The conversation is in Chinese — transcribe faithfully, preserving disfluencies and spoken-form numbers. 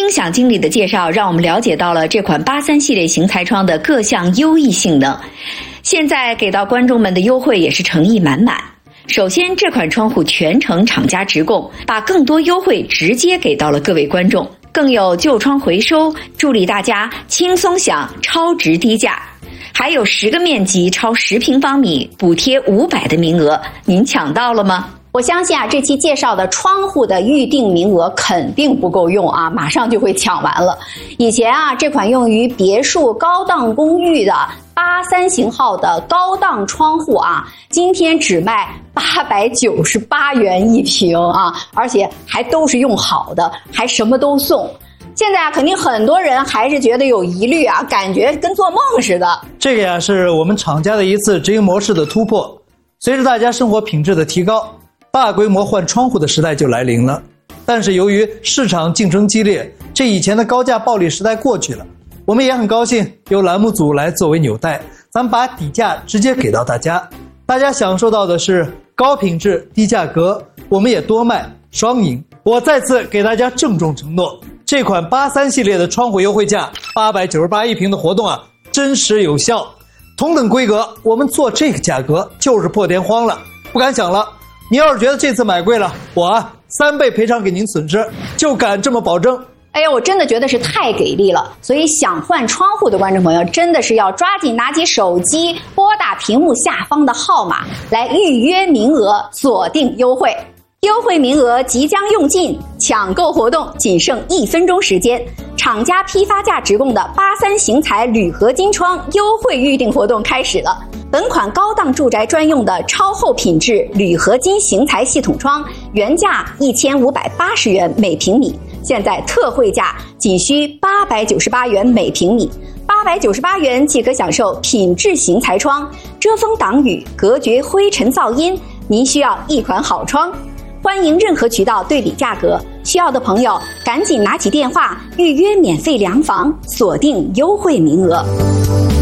钟响经理的介绍让我们了解到了这款八三系列型材窗的各项优异性能。现在给到观众们的优惠也是诚意满满。首先，这款窗户全程厂家直供，把更多优惠直接给到了各位观众，更有旧窗回收，助力大家轻松享超值低价。还有十个面积超十平方米补贴五百的名额，您抢到了吗？ 我相信啊，这期介绍的窗户的预定名额肯定不够用啊，马上就会抢完了。以前啊，这款用于别墅高档公寓的八三型号的高档窗户啊，今天只卖八百九十八元一平啊，而且还都是用好的，还什么都送。现在啊，肯定很多人还是觉得有疑虑啊，感觉跟做梦似的。 这个呀，是我们厂家的一次直营模式的突破。随着大家生活品质的提高，大规模换窗户的时代就来临了。但是由于市场竞争激烈，这以前的高价暴利时代过去了。我们也很高兴由栏目组来作为纽带，咱们把底价直接给到大家，大家享受到的是高品质低价格，我们也多卖双赢。我再次给大家郑重承诺，这款八三系列的窗户优惠价八百九十八一平的活动啊，真实有效。同等规格，我们做这个价格就是破天荒了，不敢想了。您要是觉得这次买贵了，我啊三倍赔偿给您损失，就敢这么保证。 哎呀，我真的觉得是太给力了，所以想换窗户的观众朋友真的是要抓紧拿起手机，拨打屏幕下方的号码来预约名额，锁定优惠。优惠名额即将用尽，抢购活动仅剩一分钟时间。厂家批发价直供的八三型材铝合金窗优惠预订活动开始了。本款高档住宅专用的超厚品质铝合金型材系统窗，原价一千五百八十元每平米，现在特惠价仅需八百九十八元每平米。八百九十八元即可享受品质型材窗，遮风挡雨，隔绝灰尘噪音。您需要一款好窗。欢迎任何渠道对比价格，需要的朋友赶紧拿起电话预约免费量房，锁定优惠名额。